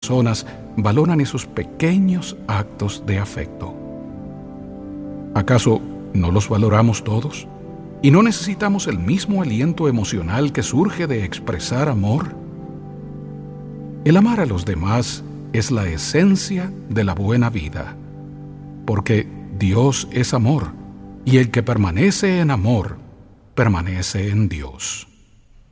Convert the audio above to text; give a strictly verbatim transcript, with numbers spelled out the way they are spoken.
personas valoran esos pequeños actos de afecto. ¿Acaso no los valoramos todos? ¿Y no necesitamos el mismo aliento emocional que surge de expresar amor? El amar a los demás es la esencia de la buena vida, porque Dios es amor, y el que permanece en amor, permanece en Dios.